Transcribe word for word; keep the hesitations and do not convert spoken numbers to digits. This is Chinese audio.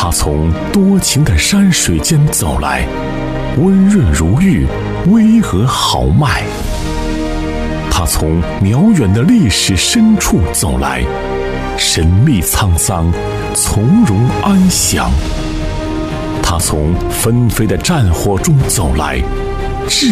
他从多情的山水间走来，温润如玉，巍峨豪迈。他从渺远的历史深处走来，神秘沧桑，从容安详。他从纷飞的战火中走来，